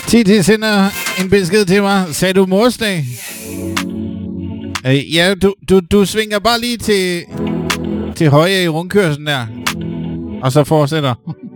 TT sender en besked til mig. Sagde du morsdag? Ja, du svinger bare lige til højre i rundkørslen der. Og så fortsætter.